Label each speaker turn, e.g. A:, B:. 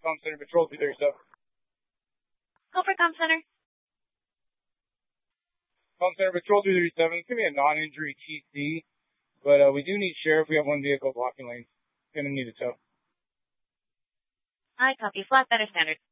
A: Com Center, Patrol 237.
B: Go for Com Center.
A: Com Center, Patrol 237. It's going to be a non-injury TC, but we do need sheriff. We have one vehicle blocking lanes. Going to need a tow.
B: I copy. Flat better standard.